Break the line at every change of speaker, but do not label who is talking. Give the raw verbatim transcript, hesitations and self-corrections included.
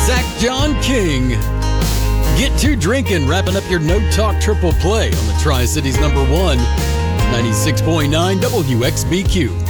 Zach John King. Get to drinking, wrapping up your No Talk Triple Play on the Tri-Cities number one, ninety-six point nine W X B Q.